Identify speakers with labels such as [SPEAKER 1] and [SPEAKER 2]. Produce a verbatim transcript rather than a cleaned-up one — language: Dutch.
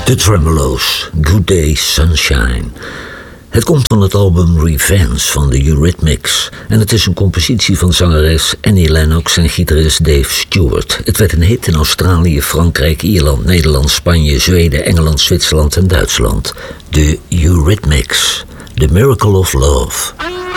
[SPEAKER 1] The Tremelo's, Good Day Sunshine. Het komt van het album Revenge van de Eurythmics en het is een compositie van zangeres Annie Lennox en gitarist Dave Stewart. Het werd een hit in Australië, Frankrijk, Ierland, Nederland, Spanje, Zweden, Engeland, Zwitserland en Duitsland. De Eurythmics, The Miracle of Love.